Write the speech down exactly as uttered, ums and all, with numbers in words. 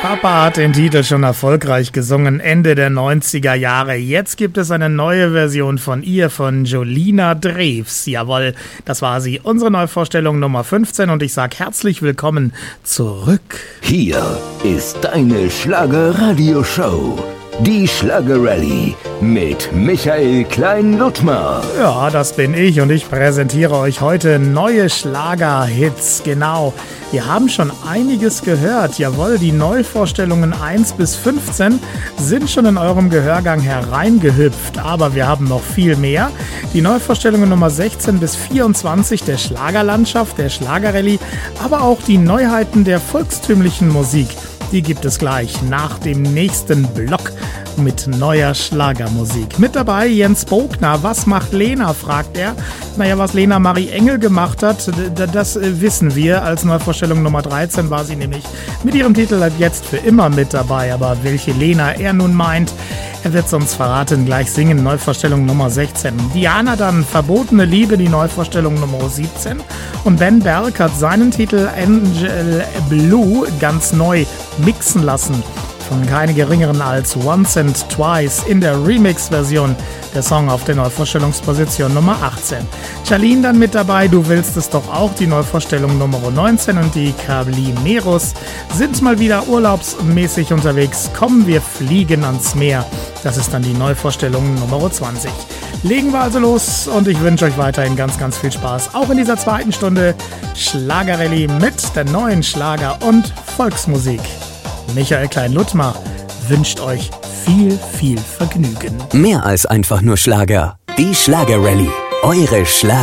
Papa hat den Titel schon erfolgreich gesungen, Ende der neunziger Jahre. Jetzt gibt es eine neue Version von ihr, von Jolina Drews. Jawohl, das war sie, unsere Neuvorstellung Nummer fünfzehn und ich sage herzlich willkommen zurück. Hier ist deine Schlager-Radio-Show. Die Schlager-Rallye mit Michael Klein-Ludtmer. Ja, das bin ich und ich präsentiere euch heute neue Schlager-Hits. Genau, wir haben schon einiges gehört. Jawohl, die Neuvorstellungen eins bis fünfzehn sind schon in eurem Gehörgang hereingehüpft. Aber wir haben noch viel mehr. Die Neuvorstellungen Nummer sechzehn bis vierundzwanzig der Schlagerlandschaft, der Schlager-Rallye, aber auch die Neuheiten der volkstümlichen Musik. Die gibt es gleich nach dem nächsten Block mit neuer Schlagermusik. Mit dabei Jens Bogner. Was macht Lena, fragt er. Naja, was Lena Marie Engel gemacht hat, das wissen wir. Als Neuvorstellung Nummer dreizehn war sie nämlich mit ihrem Titel Ab jetzt für immer mit dabei. Aber welche Lena er nun meint, er wird es uns verraten. Gleich singen, Neuvorstellung Nummer sechzehn. Diana dann, Verbotene Liebe, die Neuvorstellung Nummer siebzehn. Und Ben Berg hat seinen Titel Angel Blue ganz neu mixen lassen. Von keine geringeren als Once and Twice in der Remix-Version. Der Song auf der Neuvorstellungsposition Nummer achtzehn. Charlene dann mit dabei, Du willst es doch auch, die Neuvorstellung Nummer neunzehn. Und die Cablineros sind mal wieder urlaubsmäßig unterwegs. Kommen wir fliegen ans Meer. Das ist dann die Neuvorstellung Nummer zwanzig. Legen wir also los und ich wünsche euch weiterhin ganz, ganz viel Spaß. Auch in dieser zweiten Stunde Schlager-Rallye mit der neuen Schlager- und Volksmusik. Michael Klein-Ludtmer wünscht euch viel, viel Vergnügen. Mehr als einfach nur Schlager. Die Schlager-Rallye. Eure Schlager.